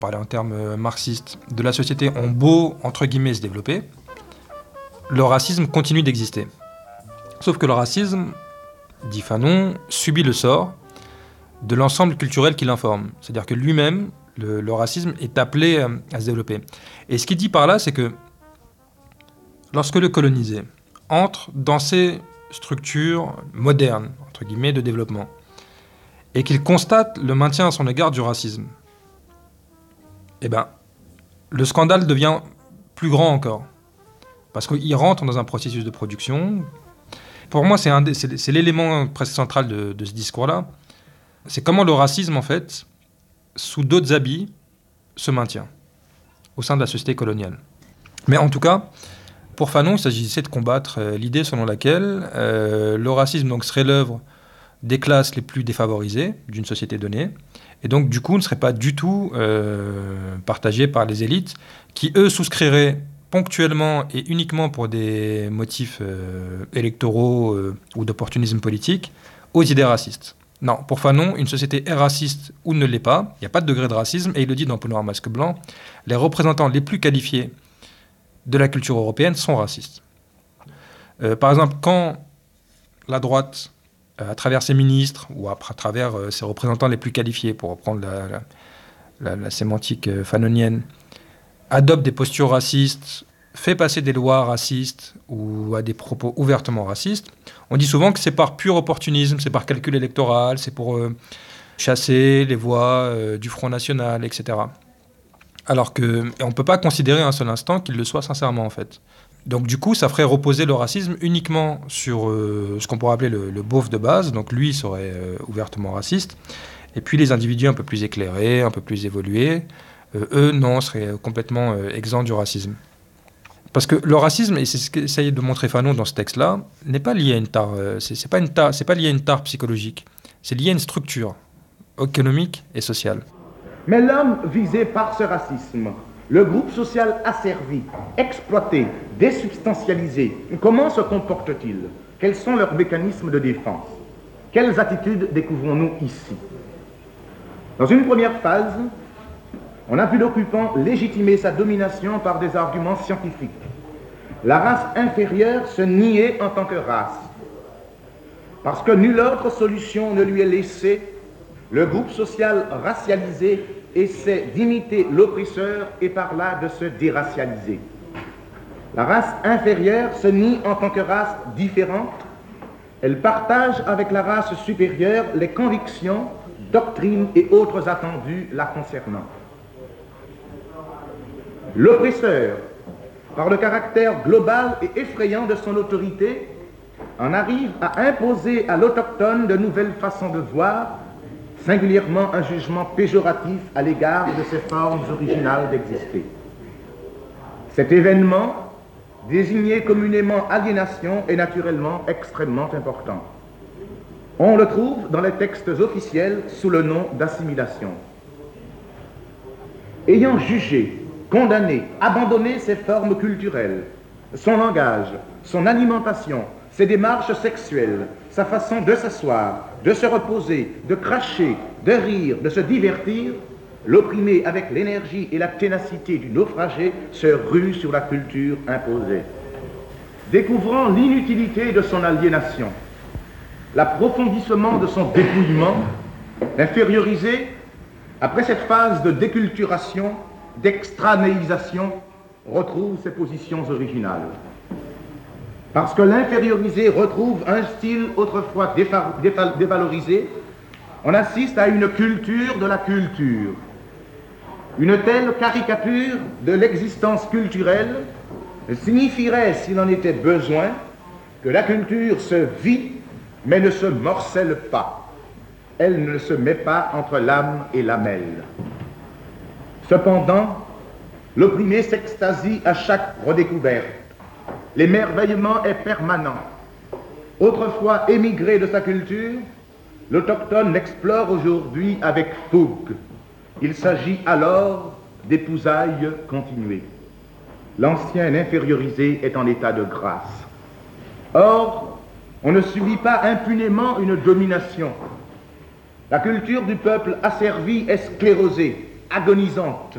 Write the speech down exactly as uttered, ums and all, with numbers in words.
parler en termes marxistes, de la société ont beau, entre guillemets, se développer, le racisme continue d'exister. Sauf que le racisme, dit Fanon, subit le sort de l'ensemble culturel qui l'informe. C'est-à-dire que lui-même, le, le racisme, est appelé à, à se développer. Et ce qu'il dit par là, c'est que lorsque le colonisé entre dans ces structures modernes, entre guillemets, de développement, et qu'il constate le maintien à son égard du racisme, eh ben, le scandale devient plus grand encore. Parce qu'il rentre dans un processus de production. Pour moi, c'est, un des, c'est, c'est l'élément presque central de, de ce discours-là. C'est comment le racisme, en fait, sous d'autres habits, se maintient au sein de la société coloniale. Mais en tout cas, pour Fanon, il s'agissait de combattre euh, l'idée selon laquelle euh, le racisme donc, serait l'œuvre des classes les plus défavorisées d'une société donnée, et donc du coup ne serait pas du tout euh, partagé par les élites, qui eux souscriraient ponctuellement et uniquement pour des motifs euh, électoraux euh, ou d'opportunisme politique aux idées racistes. Non, pour Fanon, une société est raciste ou ne l'est pas, il n'y a pas de degré de racisme, et il le dit dans Peau noire, masque blanc, les représentants les plus qualifiés de la culture européenne sont racistes. Euh, par exemple, quand la droite, à travers ses ministres ou à, à travers euh, ses représentants les plus qualifiés, pour reprendre la, la, la, la sémantique euh, fanonienne, adopte des postures racistes, fait passer des lois racistes ou a des propos ouvertement racistes, on dit souvent que c'est par pur opportunisme, c'est par calcul électoral, c'est pour euh, chasser les voix euh, du Front National, et cetera. Alors que, et on ne peut pas considérer un seul instant qu'il le soit sincèrement, en fait. Donc du coup, ça ferait reposer le racisme uniquement sur euh, ce qu'on pourrait appeler le, le beauf de base, donc lui serait euh, ouvertement raciste, et puis les individus un peu plus éclairés, un peu plus évolués, euh, eux, non, seraient complètement euh, exempts du racisme. Parce que le racisme, et c'est ce qu'essaye de montrer Fanon dans ce texte-là, n'est pas lié à une tare, euh, c'est, c'est pas une tare, c'est pas lié à une tare psychologique, c'est lié à une structure économique et sociale. Mais l'homme visé par ce racisme, le groupe social asservi, exploité, désubstantialisé, comment se comporte-t-il? Quels sont leurs mécanismes de défense? Quelles attitudes découvrons-nous ici? Dans une première phase, on a vu l'occupant légitimer sa domination par des arguments scientifiques. La race inférieure se niait en tant que race. Parce que nulle autre solution ne lui est laissée, le groupe social racialisé essaie d'imiter l'oppresseur et par là de se déracialiser. La race inférieure se nie en tant que race différente. Elle partage avec la race supérieure les convictions, doctrines et autres attendus la concernant. L'oppresseur, par le caractère global et effrayant de son autorité, en arrive à imposer à l'autochtone de nouvelles façons de voir, singulièrement un jugement péjoratif à l'égard de ses formes originales d'exister. Cet événement, désigné communément aliénation, est naturellement extrêmement important. On le trouve dans les textes officiels sous le nom d'assimilation. Ayant jugé, condamné, abandonné ses formes culturelles, son langage, son alimentation, ses démarches sexuelles, sa façon de s'asseoir, de se reposer, de cracher, de rire, de se divertir, l'opprimé avec l'énergie et la ténacité du naufragé se rue sur la culture imposée. Découvrant l'inutilité de son aliénation, l'approfondissement de son dépouillement, infériorisé, après cette phase de déculturation, d'extranéisation, retrouve ses positions originales. Parce que l'infériorisé retrouve un style autrefois défa- défa- dévalorisé, on assiste à une culture de la culture. Une telle caricature de l'existence culturelle signifierait, s'il en était besoin, que la culture se vit, mais ne se morcelle pas. Elle ne se met pas entre l'âme et la mêle. Cependant, l'opprimé s'extasie à chaque redécouverte. L'émerveillement est permanent. Autrefois émigré de sa culture, l'autochtone l'explore aujourd'hui avec fougue. Il s'agit alors d'épousailles continuées. L'ancien infériorisé est en état de grâce. Or, on ne subit pas impunément une domination. La culture du peuple asservi est sclérosée, agonisante.